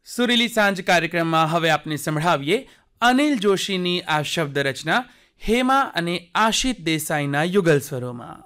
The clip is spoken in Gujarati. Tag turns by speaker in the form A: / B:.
A: સુરીલી સાંજ કાર્યક્રમમાં હવે આપને સંભળાવીએ અનિલ જોશીની આ શબ્દ રચના હેમા અને આશિત દેસાઈના યુગલ સ્વરોમાં.